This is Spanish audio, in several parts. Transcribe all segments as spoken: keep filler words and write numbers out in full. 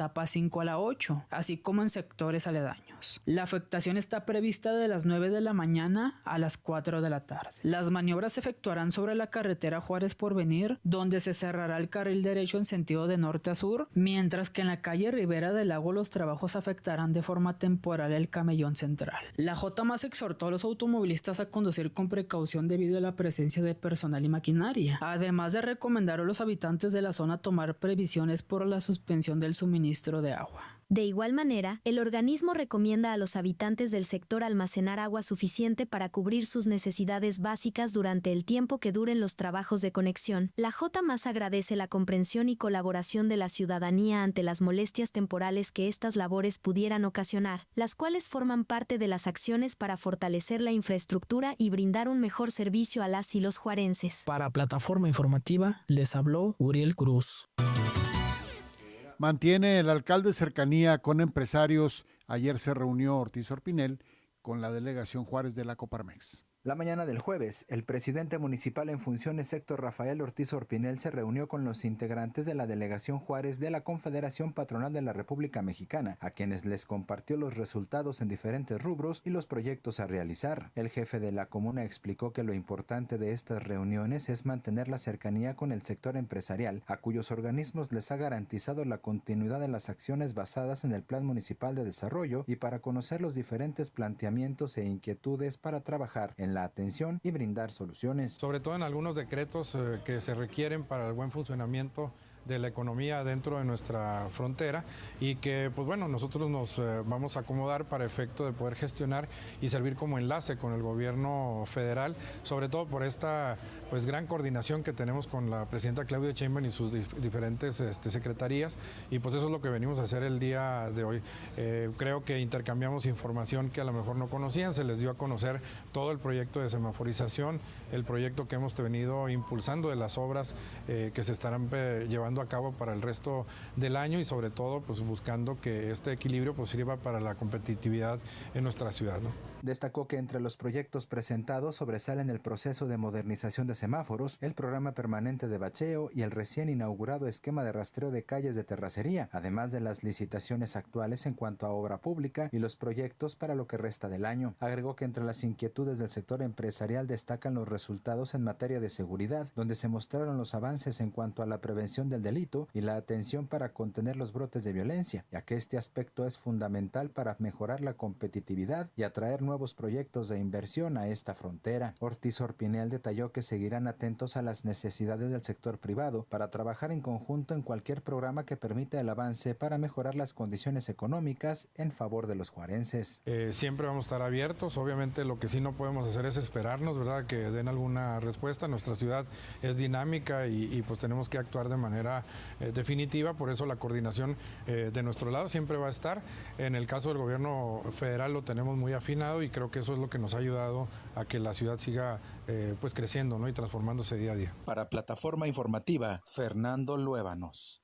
etapa cinco a la ocho, así como en sectores aledaños. La afectación está prevista de las nueve de la mañana a las cuatro de la tarde. Las maniobras se efectuarán sobre la carretera Juárez Porvenir, donde se cerrará el carril derecho en sentido de norte a sur, mientras que en la calle Ribera del Lago los trabajos afectarán de forma temporal el camellón central. La J M A S exhortó a los automovilistas a conducir con precaución debido a la presencia de personal y maquinaria, además de recomendar a los habitantes de la zona tomar previsiones por la suspensión del suministro de agua. De igual manera, el organismo recomienda a los habitantes del sector almacenar agua suficiente para cubrir sus necesidades básicas durante el tiempo que duren los trabajos de conexión. La J M A S agradece la comprensión y colaboración de la ciudadanía ante las molestias temporales que estas labores pudieran ocasionar, las cuales forman parte de las acciones para fortalecer la infraestructura y brindar un mejor servicio a las y los juarenses. Para Plataforma Informativa, les habló Uriel Cruz. Mantiene el alcalde cercanía con empresarios. Ayer se reunió Ortiz Orpinel con la delegación Juárez de la Coparmex. La mañana del jueves, el presidente municipal en funciones Héctor Rafael Ortiz Orpinel se reunió con los integrantes de la delegación Juárez de la Confederación Patronal de la República Mexicana, a quienes les compartió los resultados en diferentes rubros y los proyectos a realizar. El jefe de la comuna explicó que lo importante de estas reuniones es mantener la cercanía con el sector empresarial, a cuyos organismos les ha garantizado la continuidad de las acciones basadas en el Plan Municipal de Desarrollo y para conocer los diferentes planteamientos e inquietudes para trabajar en la atención y brindar soluciones. Sobre todo en algunos decretos eh, que se requieren para el buen funcionamiento de la economía dentro de nuestra frontera y que pues bueno, nosotros nos eh, vamos a acomodar para efecto de poder gestionar y servir como enlace con el gobierno federal, sobre todo por esta pues gran coordinación que tenemos con la presidenta Claudia Sheinbaum y sus dif diferentes este, secretarías, y pues eso es lo que venimos a hacer el día de hoy. Eh, creo que intercambiamos información que a lo mejor no conocían, se les dio a conocer todo el proyecto de semaforización, el proyecto que hemos venido impulsando de las obras eh, que se estarán eh, llevando a cabo para el resto del año y sobre todo pues buscando que este equilibrio pues sirva para la competitividad en nuestra ciudad, ¿no? Destacó que entre los proyectos presentados sobresalen el proceso de modernización de semáforos, el programa permanente de bacheo y el recién inaugurado esquema de rastreo de calles de terracería, además de las licitaciones actuales en cuanto a obra pública y los proyectos para lo que resta del año. Agregó que entre las inquietudes del sector empresarial destacan los resultados en materia de seguridad, donde se mostraron los avances en cuanto a la prevención del delito y la atención para contener los brotes de violencia, ya que este aspecto es fundamental para mejorar la competitividad y atraer nuevos proyectos de inversión a esta frontera. Ortiz Orpinel detalló que seguirán atentos a las necesidades del sector privado para trabajar en conjunto en cualquier programa que permita el avance para mejorar las condiciones económicas en favor de los juarenses. Eh, siempre vamos a estar abiertos, obviamente lo que sí no podemos hacer es esperarnos, ¿verdad?, que den alguna respuesta. Nuestra ciudad es dinámica y, y pues tenemos que actuar de manera eh, definitiva, por eso la coordinación eh, de nuestro lado siempre va a estar. En el caso del gobierno federal lo tenemos muy afinado y creo que eso es lo que nos ha ayudado a que la ciudad siga eh, pues creciendo, ¿no?, y transformándose día a día. Para Plataforma Informativa, Fernando Luébanos.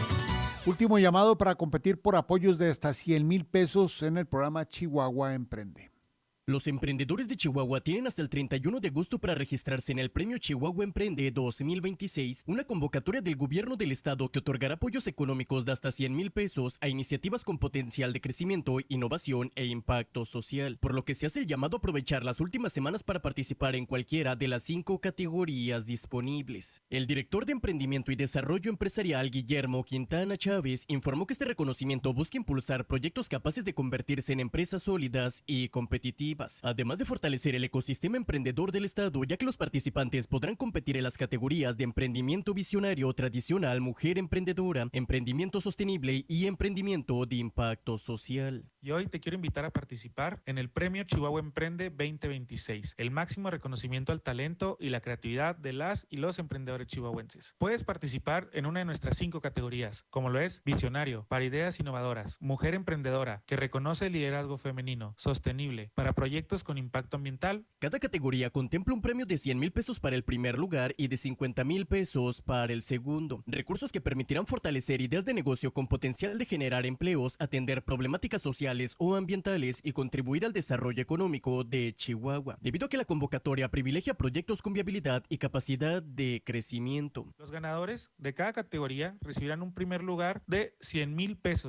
Último llamado para competir por apoyos de hasta cien mil pesos en el programa Chihuahua Emprende. Los emprendedores de Chihuahua tienen hasta el treinta y uno de agosto para registrarse en el Premio Chihuahua Emprende dos mil veintiséis, una convocatoria del gobierno del estado que otorgará apoyos económicos de hasta cien mil pesos a iniciativas con potencial de crecimiento, innovación e impacto social, por lo que se hace el llamado a aprovechar las últimas semanas para participar en cualquiera de las cinco categorías disponibles. El director de Emprendimiento y Desarrollo Empresarial, Guillermo Quintana Chávez, informó que este reconocimiento busca impulsar proyectos capaces de convertirse en empresas sólidas y competitivas, además de fortalecer el ecosistema emprendedor del estado, ya que los participantes podrán competir en las categorías de emprendimiento visionario tradicional, mujer emprendedora, emprendimiento sostenible y emprendimiento de impacto social. Y hoy te quiero invitar a participar en el Premio Chihuahua Emprende veinte veintiséis, el máximo reconocimiento al talento y la creatividad de las y los emprendedores chihuahuenses. Puedes participar en una de nuestras cinco categorías, como lo es Visionario, para ideas innovadoras, Mujer Emprendedora, que reconoce el liderazgo femenino, Sostenible, para proyectos con impacto ambiental. Cada categoría contempla un premio de cien mil pesos para el primer lugar y de cincuenta mil pesos para el segundo. Recursos que permitirán fortalecer ideas de negocio con potencial de generar empleos, atender problemáticas sociales o ambientales y contribuir al desarrollo económico de Chihuahua, debido a que la convocatoria privilegia proyectos con viabilidad y capacidad de crecimiento. Los ganadores de cada categoría recibirán un primer lugar de cien mil pesos